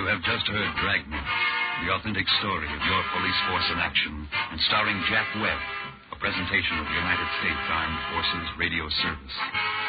You have just heard Dragnet, the authentic story of your police force in action, and starring Jack Webb, a presentation of the United States Armed Forces Radio Service.